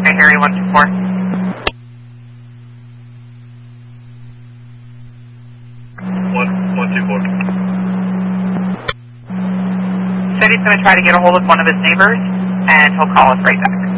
Okay, area 124. Said he's going to try to get a hold of one of his neighbors, and he'll call us right back.